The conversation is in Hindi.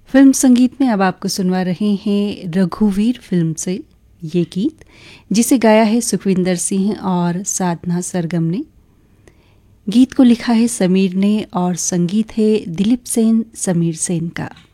फिल्म संगीत में अब आपको सुनवा रहे हैं रघुवीर फिल्म से ये गीत, जिसे गाया है सुखविंदर सिंह और साधना सरगम ने। गीत को लिखा है समीर ने और संगीत है दिलीप सेन समीर सेन का।